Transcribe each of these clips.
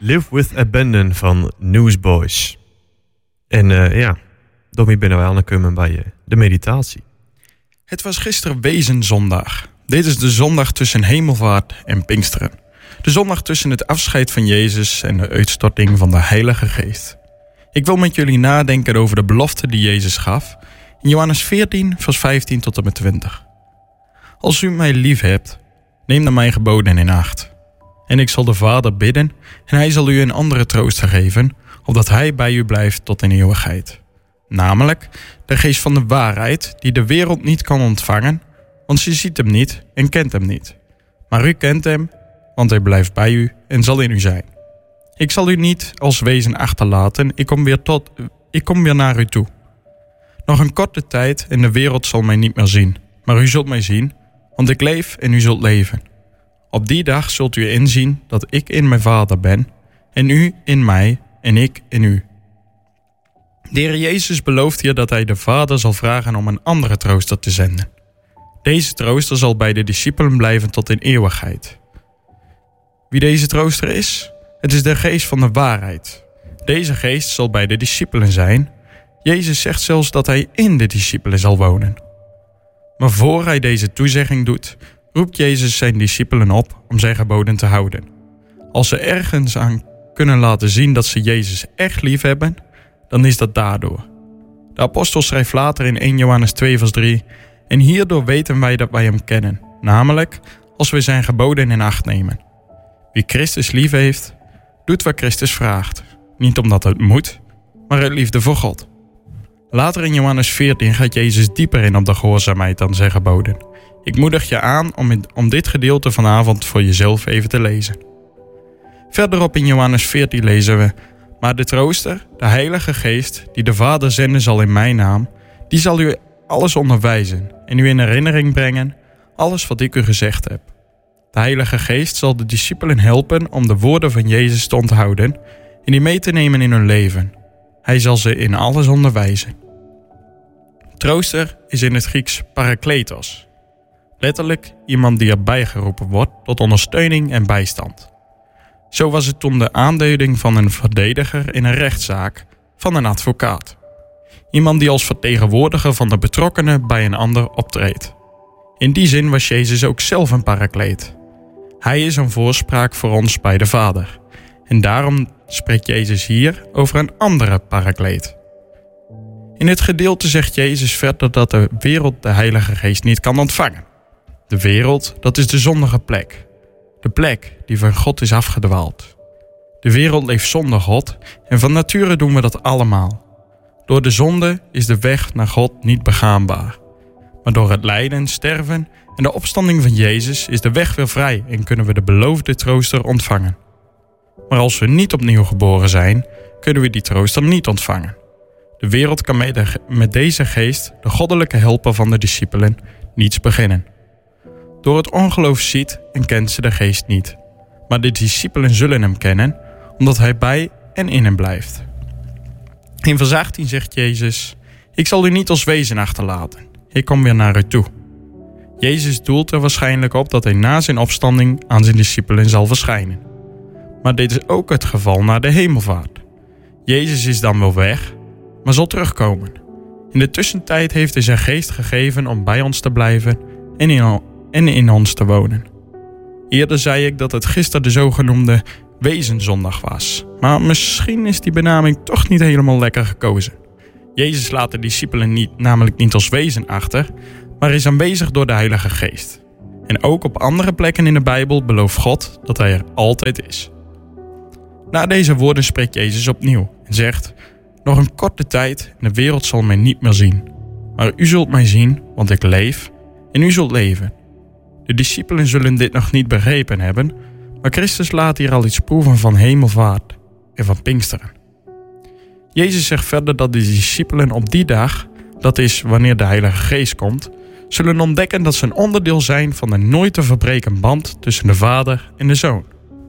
Live with Abandon van Newsboys. En daarmee binnen wij aangekomen bij de meditatie. Het was gisteren Wezenzondag. Dit is de zondag tussen Hemelvaart en Pinksteren. De zondag tussen het afscheid van Jezus en de uitstorting van de Heilige Geest. Ik wil met jullie nadenken over de belofte die Jezus gaf in Johannes 14, vers 15 tot en met 20. Als u mij lief hebt, neem dan mijn geboden in acht. En ik zal de Vader bidden en hij zal u een andere trooster geven, opdat hij bij u blijft tot in eeuwigheid. Namelijk de geest van de waarheid die de wereld niet kan ontvangen, want ze ziet hem niet en kent hem niet. Maar u kent hem, want hij blijft bij u en zal in u zijn. Ik zal u niet als wezen achterlaten, ik kom weer naar u toe. Nog een korte tijd en de wereld zal mij niet meer zien, maar u zult mij zien, want ik leef en u zult leven. Op die dag zult u inzien dat ik in mijn Vader ben, en u in mij en ik in u. De Heer Jezus belooft hier dat hij de Vader zal vragen om een andere trooster te zenden. Deze trooster zal bij de discipelen blijven tot in eeuwigheid. Wie deze trooster is? Het is de geest van de waarheid. Deze geest zal bij de discipelen zijn. Jezus zegt zelfs dat hij in de discipelen zal wonen. Maar voor hij deze toezegging doet, roept Jezus zijn discipelen op om zijn geboden te houden. Als ze ergens aan kunnen laten zien dat ze Jezus echt lief hebben, dan is dat daardoor. De apostel schrijft later in 1 Johannes 2 vers 3: en hierdoor weten wij dat wij hem kennen, namelijk als we zijn geboden in acht nemen. Wie Christus lief heeft, doet wat Christus vraagt. Niet omdat het moet, maar uit liefde voor God. Later in Johannes 14 gaat Jezus dieper in op de gehoorzaamheid aan zijn geboden. Ik moedig je aan om dit gedeelte vanavond voor jezelf even te lezen. Verderop in Johannes 14 lezen we: maar de trooster, de Heilige Geest, die de Vader zenden zal in mijn naam, die zal u alles onderwijzen en u in herinnering brengen, alles wat ik u gezegd heb. De Heilige Geest zal de discipelen helpen om de woorden van Jezus te onthouden en die mee te nemen in hun leven. Hij zal ze in alles onderwijzen. Trooster is in het Grieks parakletos. Letterlijk iemand die erbij geroepen wordt tot ondersteuning en bijstand. Zo was het toen de aanduiding van een verdediger in een rechtszaak van een advocaat. Iemand die als vertegenwoordiger van de betrokkenen bij een ander optreedt. In die zin was Jezus ook zelf een parakleet. Hij is een voorspraak voor ons bij de Vader. En daarom spreekt Jezus hier over een andere parakleet. In het gedeelte zegt Jezus verder dat de wereld de Heilige Geest niet kan ontvangen. De wereld, dat is de zondige plek. De plek die van God is afgedwaald. De wereld leeft zonder God en van nature doen we dat allemaal. Door de zonde is de weg naar God niet begaanbaar. Maar door het lijden, sterven en de opstanding van Jezus is de weg weer vrij en kunnen we de beloofde trooster ontvangen. Maar als we niet opnieuw geboren zijn, kunnen we die trooster niet ontvangen. De wereld kan met deze geest, de goddelijke helper van de discipelen, niets beginnen. Door het ongeloof ziet en kent ze de geest niet. Maar de discipelen zullen hem kennen, omdat hij bij en in hem blijft. In vers 18 zegt Jezus: ik zal u niet als wezen achterlaten. Ik kom weer naar u toe. Jezus doelt er waarschijnlijk op dat hij na zijn opstanding aan zijn discipelen zal verschijnen. Maar dit is ook het geval na de hemelvaart. Jezus is dan wel weg, maar zal terugkomen. In de tussentijd heeft hij zijn geest gegeven om bij ons te blijven en in ons te wonen. Eerder zei ik dat het gisteren de zogenoemde Wezenzondag was. Maar misschien is die benaming toch niet helemaal lekker gekozen. Jezus laat de discipelen namelijk niet als wezen achter, maar is aanwezig door de Heilige Geest. En ook op andere plekken in de Bijbel belooft God dat hij er altijd is. Na deze woorden spreekt Jezus opnieuw en zegt: nog een korte tijd en de wereld zal mij niet meer zien. Maar u zult mij zien, want ik leef en u zult leven. De discipelen zullen dit nog niet begrepen hebben, maar Christus laat hier al iets proeven van hemelvaart en van Pinksteren. Jezus zegt verder dat de discipelen op die dag, dat is wanneer de Heilige Geest komt, zullen ontdekken dat ze een onderdeel zijn van een nooit te verbreken band tussen de Vader en de Zoon.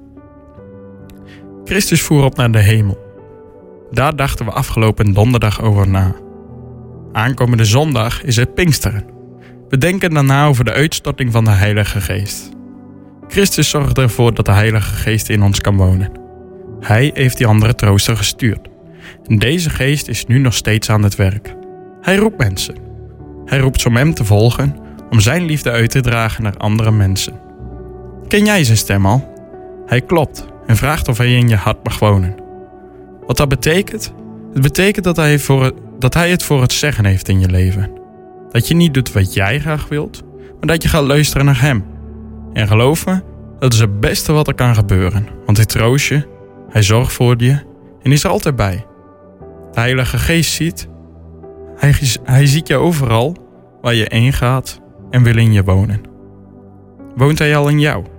Christus voer op naar de hemel. Daar dachten we afgelopen donderdag over na. Aankomende zondag is het Pinksteren. We denken daarna over de uitstorting van de Heilige Geest. Christus zorgt ervoor dat de Heilige Geest in ons kan wonen. Hij heeft die andere trooster gestuurd. En deze geest is nu nog steeds aan het werk. Hij roept mensen. Hij roept ze om hem te volgen, om zijn liefde uit te dragen naar andere mensen. Ken jij zijn stem al? Hij klopt en vraagt of hij in je hart mag wonen. Wat dat betekent? Het betekent dat hij het voor het zeggen heeft in je leven. Dat je niet doet wat jij graag wilt, maar dat je gaat luisteren naar hem. En geloof me, dat is het beste wat er kan gebeuren. Want hij troost je, hij zorgt voor je en is er altijd bij. De Heilige Geest ziet, hij ziet je overal waar je heen gaat en wil in je wonen. Woont hij al in jou?